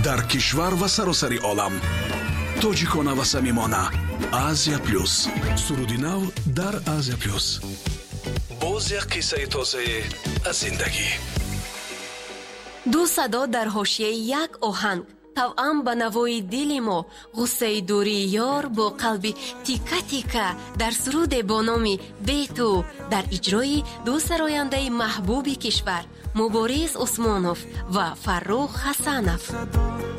дар кишвар ва саросари олам. тоҷикона ва самимона. Азия плюс. суруди нав дар Азия плюс. боз як қиссаи тозае аз зиндагӣ. ду садо дар ҳошияи як оҳанг. тавъан ба навои дили мо ғуссаи дурии ёр бо қалби тика тика дар суруде бо номи бету дар иҷрои ду сарояндаи маҳбуби кишвар мубориз усмонов ва фаррух ҳасанов.